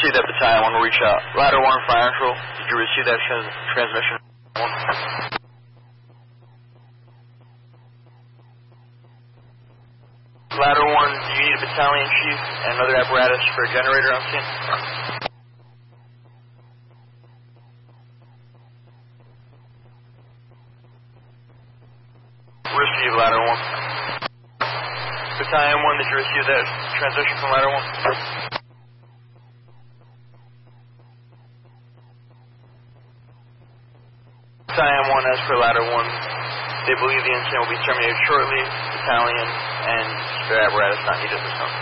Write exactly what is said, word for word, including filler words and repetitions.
received that, Battalion one will reach out. Ladder one, fire control. Did you receive that trans transmission? One. Ladder one, do you need a battalion chief and another apparatus for a generator on scene? Receive ladder one. Battalion one, did you receive that transmission from ladder one? Battalion one, as for ladder one, they believe the incident will be terminated shortly. Battalion and their apparatus not needed at this time.